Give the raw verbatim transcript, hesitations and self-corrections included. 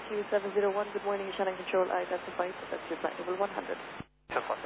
Q seven zero one, good morning, channel control, I identified, that's your flight level one hundred.